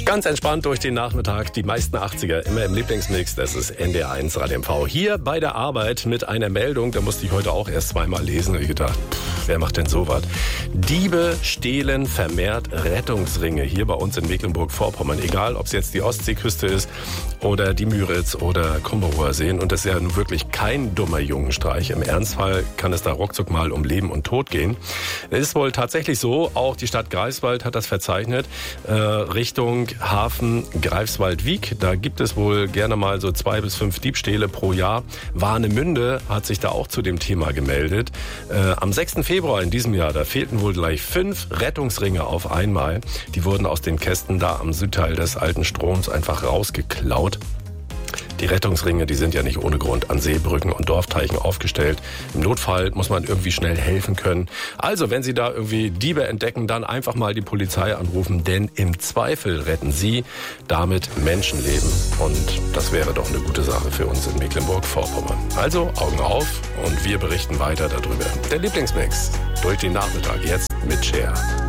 Ganz entspannt durch den Nachmittag, die meisten 80er, immer im Lieblingsmix, das ist NDR1 Radio MV. Hier bei der Arbeit mit einer Meldung, da musste ich heute auch erst zweimal lesen und ich gedacht, wer macht denn sowas? Diebe stehlen vermehrt Rettungsringe hier bei uns in Mecklenburg-Vorpommern. Egal, ob es jetzt die Ostseeküste ist oder die Müritz oder Kummerower Seen. Und das ist ja nun wirklich kein dummer Jungenstreich. Im Ernstfall kann es da ruckzuck mal um Leben und Tod gehen. Es ist wohl tatsächlich so, auch die Stadt Greifswald hat das verzeichnet, Richtung Hafen Greifswald-Wiek. Da gibt es wohl gerne mal so 2 bis 5 Diebstähle pro Jahr. Warnemünde hat sich da auch zu dem Thema gemeldet. Am 6. Februar in diesem Jahr, da fehlten wohl gleich 5 Rettungsringe auf einmal. Die wurden aus den Kästen da am Südteil des alten Stroms einfach rausgeklaut. Die Rettungsringe, die sind ja nicht ohne Grund an Seebrücken und Dorfteichen aufgestellt. Im Notfall muss man irgendwie schnell helfen können. Also, wenn Sie da irgendwie Diebe entdecken, dann einfach mal die Polizei anrufen, denn im Zweifel retten Sie damit Menschenleben. Und das wäre doch eine gute Sache für uns in Mecklenburg-Vorpommern. Also, Augen auf und wir berichten weiter darüber. Der Lieblingsmix durch den Nachmittag jetzt mit Cher.